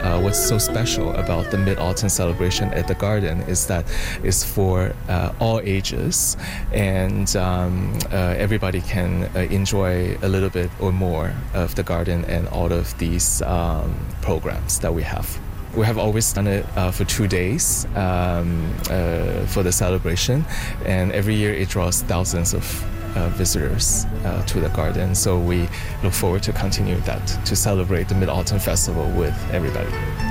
what's so special about the Mid-Autumn celebration at the garden is that it's for all ages, and everybody can enjoy a little bit or more of the garden and all of these programs that we have. We have always done it for 2 days for the celebration, and every year it draws thousands of visitors to the garden. So we look forward to continue that, to celebrate the Mid-Autumn Festival with everybody.